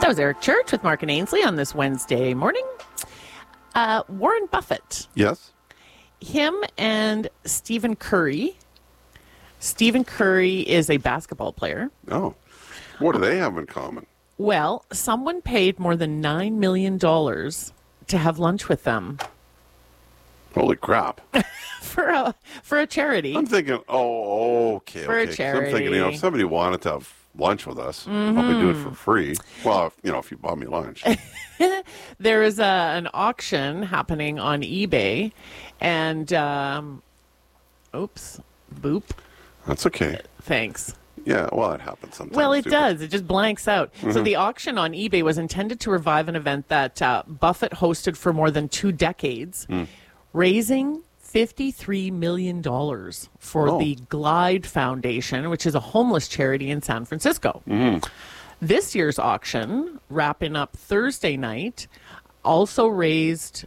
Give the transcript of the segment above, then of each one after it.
That was Eric Church with Mark and Ainsley on this Wednesday morning. Warren Buffett. Yes. Him and Stephen Curry. Stephen Curry is a basketball player. Oh. What do they have in common? Well, someone paid more than $9 million to have lunch with them. Holy crap. For a charity. I'm thinking, okay. For a So charity. I'm thinking, if somebody wanted to have lunch with us, I'll probably do it for free. Well, if you bought me lunch. There is an auction happening on eBay, and boop. That's okay. Thanks. Yeah, well, it happens sometimes. Well, it does. It just blanks out. Mm-hmm. So the auction on eBay was intended to revive an event that Buffett hosted for more than 2 decades, raising $53 million for the Glide Foundation, which is a homeless charity in San Francisco. Mm-hmm. This year's auction, wrapping up Thursday night, also raised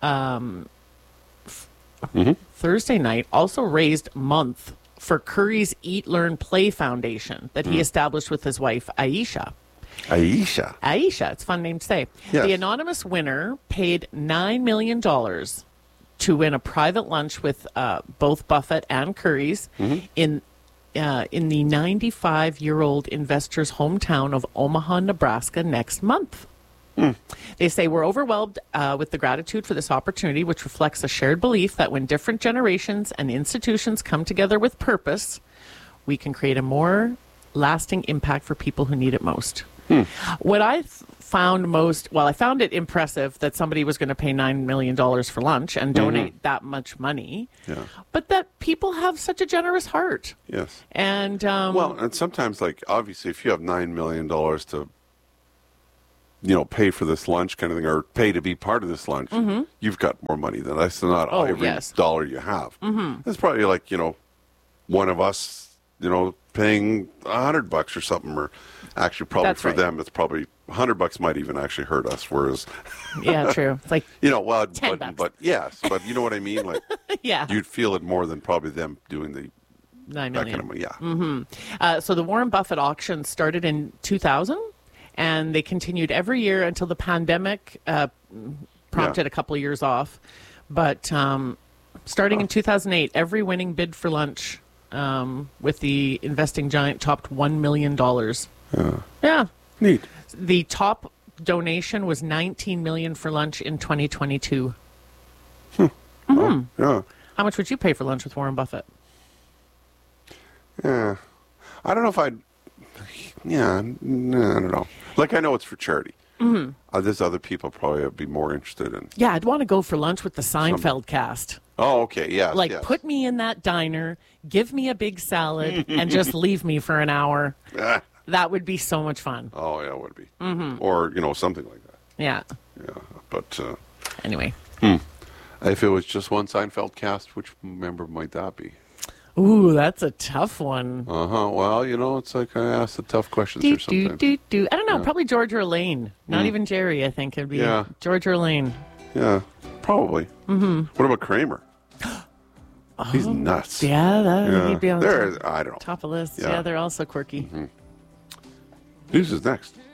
month for Curry's Eat, Learn, Play Foundation that he established with his wife, Aisha. Aisha, it's a fun name to say. Yes. The anonymous winner paid $9 million to win a private lunch with both Buffett and Curry's in the 95-year-old investor's hometown of Omaha, Nebraska next month. They say, we're overwhelmed with the gratitude for this opportunity, which reflects a shared belief that when different generations and institutions come together with purpose, we can create a more lasting impact for people who need it most. What I found I found it impressive that somebody was going to pay $9 million for lunch and donate that much money, but that people have such a generous heart. Yes. And and sometimes, obviously, if you have $9 million to pay for this lunch kind of thing, or pay to be part of this lunch, you've got more money than us. So not every dollar you have. It's probably one of us, paying $100 or something, or actually probably That's for right. them, it's probably $100 might even actually hurt us. Whereas, yeah, true. It's like $10. but yes, but you know what I mean? yeah, you'd feel it more than probably them doing the $9 million. that kind of money. Yeah. So the Warren Buffett auction started in 2000. And they continued every year until the pandemic prompted a couple of years off. But starting in 2008, every winning bid for lunch with the investing giant topped $1 million. Yeah. Neat. The top donation was $19 million for lunch in 2022. Oh, yeah. How much would you pay for lunch with Warren Buffett? Yeah. I don't know if I'd... Yeah, no, I don't know. I know it's for charity. There's other people probably would be more interested in. Yeah, I'd want to go for lunch with the Seinfeld cast. Oh, okay, yes. Yes. Put me in that diner, give me a big salad, and just leave me for an hour. That would be so much fun. Oh, yeah, it would be. Or, something like that. Yeah. Yeah, but... Anyway. If it was just one Seinfeld cast, which member might that be? Ooh, that's a tough one. Well, it's like I ask the tough questions here sometimes. I don't know. Probably George or Elaine. Not even Jerry, I think. It'd be George or Elaine. Yeah, probably. What about Kramer? He's nuts. Yeah, he'd be on I don't know. top of the list. Yeah. Yeah, they're also quirky. News is next.